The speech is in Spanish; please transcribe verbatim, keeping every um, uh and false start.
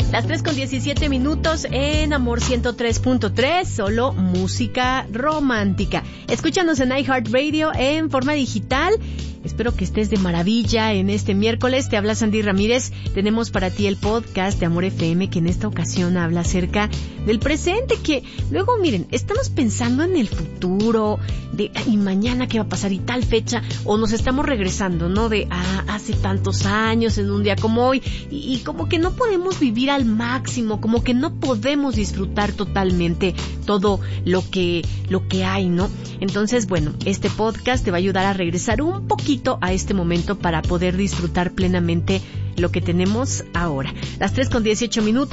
Las tres con diecisiete minutos en Amor ciento tres punto tres, solo música romántica. Escúchanos en iHeartRadio en forma digital. Espero que estés de maravilla en este miércoles. Te habla Sandy Ramírez. Tenemos para ti el podcast de Amor F M, que en esta ocasión habla acerca del presente, que luego, miren, estamos pensando en el futuro, de y mañana qué va a pasar y tal fecha, o nos estamos regresando, ¿no? De ah, hace tantos años, en un día como hoy, y, y como que no podemos vivir al máximo, como que no podemos disfrutar totalmente todo lo que, lo que hay, ¿no? Entonces, bueno, este podcast te va a ayudar a regresar un poquito a este momento para poder disfrutar plenamente lo que tenemos ahora. Las tres con dieciocho minutos.